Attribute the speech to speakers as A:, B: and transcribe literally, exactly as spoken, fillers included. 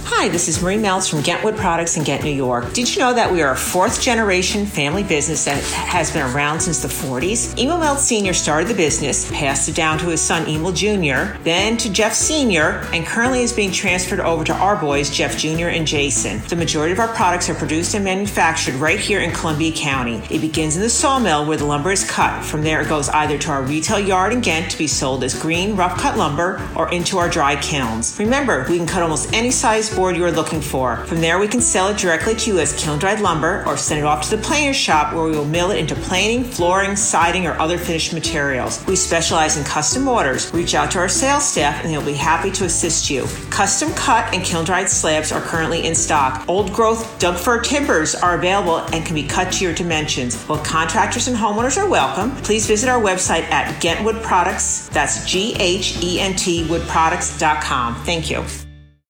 A: Hi, this is Marie Meltz from Ghent Wood Products in Ghent, New York. Did you know that we are a fourth generation family business that has been around since the forties? Emil Meltz Senior started the business, passed it down to his son Emil Junior, then to Jeff Senior, and currently is being transferred over to our boys, Jeff Junior and Jason. The majority of our products are produced and manufactured right here in Columbia County. It begins in the sawmill where the lumber is cut. From there it goes either to our retail yard in Ghent to be sold as green, rough cut lumber or into our dry kilns. Remember, we can cut almost any size board you are looking for. From there, we can sell it directly to you as kiln-dried lumber or send it off to the planer's shop where we will mill it into planing, flooring, siding, or other finished materials. We specialize in custom orders. Reach out to our sales staff and they'll be happy to assist you. Custom cut and kiln-dried slabs are currently in stock. Old-growth Doug-fir timbers are available and can be cut to your dimensions. Both contractors and homeowners are welcome. Please visit our website at Ghent Wood Products. That's G H E N T wood products dot com. Thank you.